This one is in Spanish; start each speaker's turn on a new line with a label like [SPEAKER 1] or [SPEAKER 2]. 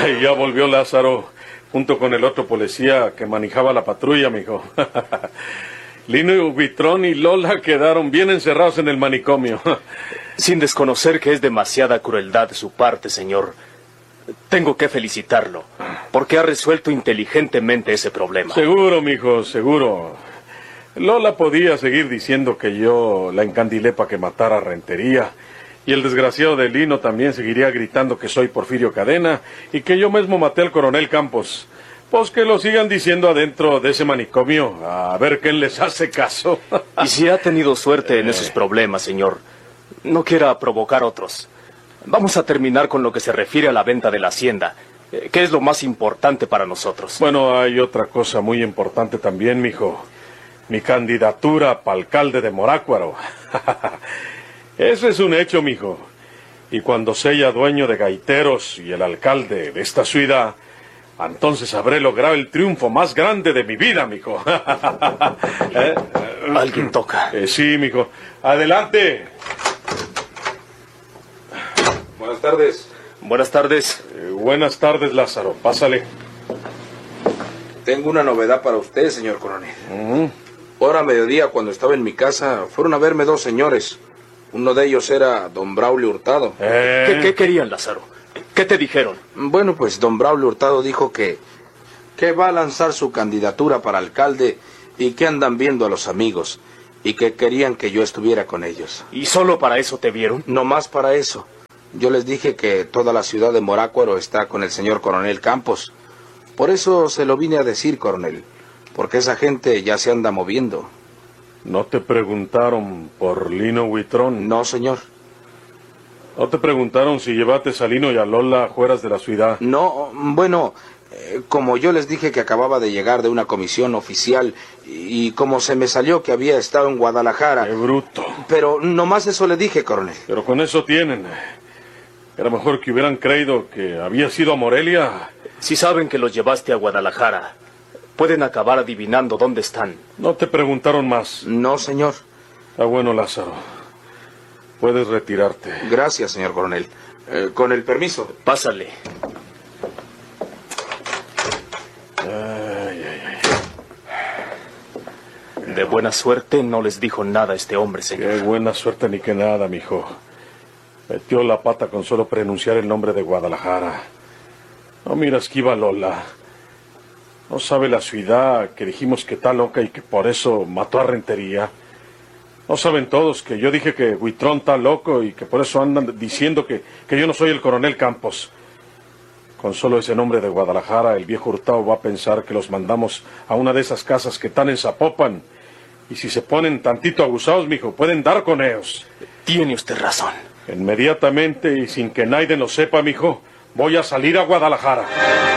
[SPEAKER 1] Ay, ya volvió Lázaro, junto con el otro policía que manejaba la patrulla, mijo. Lino y Huitrón y Lola quedaron bien encerrados en el manicomio.
[SPEAKER 2] Sin desconocer que es demasiada crueldad de su parte, señor, tengo que felicitarlo, porque ha resuelto inteligentemente ese problema.
[SPEAKER 1] Seguro, mijo, seguro. Lola podía seguir diciendo que yo la encandilé para que matara a Rentería. Y el desgraciado de Lino también seguiría gritando que soy Porfirio Cadena y que yo mismo maté al coronel Campos. Pues que lo sigan diciendo adentro de ese manicomio, a ver quién les hace caso.
[SPEAKER 2] Y si ha tenido suerte en esos problemas, señor, no quiera provocar otros. Vamos a terminar con lo que se refiere a la venta de la hacienda, que es lo más importante para nosotros.
[SPEAKER 1] Bueno, hay otra cosa muy importante también, mijo. Mi candidatura para alcalde de Morácuaro. Eso es un hecho, mijo. Y cuando sea dueño de Gaiteros y el alcalde de esta ciudad, entonces habré logrado el triunfo más grande de mi vida, mijo.
[SPEAKER 2] Alguien toca.
[SPEAKER 1] Sí, mijo. Adelante.
[SPEAKER 3] Buenas tardes.
[SPEAKER 2] Buenas tardes.
[SPEAKER 1] Buenas tardes, Lázaro. Pásale.
[SPEAKER 3] Tengo una novedad para usted, señor coronel. Ahora a mediodía, cuando estaba en mi casa, fueron a verme dos señores. Uno de ellos era don Braulio Hurtado.
[SPEAKER 2] ¿Qué querían, Lázaro? ¿Qué te dijeron?
[SPEAKER 3] Bueno, pues don Braulio Hurtado dijo que va a lanzar su candidatura para alcalde y que andan viendo a los amigos y que querían que yo estuviera con ellos.
[SPEAKER 2] ¿Y solo para eso te vieron?
[SPEAKER 3] No más para eso. Yo les dije que toda la ciudad de Morácuaro está con el señor coronel Campos. Por eso se lo vine a decir, coronel, porque esa gente ya se anda moviendo.
[SPEAKER 1] ¿No te preguntaron por Lino Huitrón?
[SPEAKER 3] No, señor.
[SPEAKER 1] ¿No te preguntaron si llevaste a Lino y a Lola fueras de la ciudad?
[SPEAKER 3] No, bueno, como yo les dije que acababa de llegar de una comisión oficial y como se me salió que había estado en Guadalajara...
[SPEAKER 1] ¡Qué bruto!
[SPEAKER 3] Pero nomás eso le dije, coronel.
[SPEAKER 1] Pero con eso tienen. Era mejor que hubieran creído que había sido a Morelia.
[SPEAKER 2] Si saben que los llevaste a Guadalajara, pueden acabar adivinando dónde están.
[SPEAKER 1] ¿No te preguntaron más?
[SPEAKER 3] No, señor.
[SPEAKER 1] Está bueno, Lázaro. Puedes retirarte.
[SPEAKER 3] Gracias, señor coronel. Con el permiso.
[SPEAKER 2] Pásale. De buena suerte no les dijo nada a este hombre, señor.
[SPEAKER 1] Qué buena suerte ni que nada, mijo. Metió la pata con solo pronunciar el nombre de Guadalajara. No mira, esquiva Lola. No sabe la ciudad que dijimos que está loca y que por eso mató a Rentería. No saben todos que yo dije que Huitrón está loco y que por eso andan diciendo que yo no soy el coronel Campos. Con solo ese nombre de Guadalajara, el viejo Hurtado va a pensar que los mandamos a una de esas casas que están en Zapopan. Y si se ponen tantito abusados, mijo, pueden dar con ellos.
[SPEAKER 2] Tiene usted razón.
[SPEAKER 1] Inmediatamente y sin que nadie lo sepa, mijo, voy a salir a Guadalajara.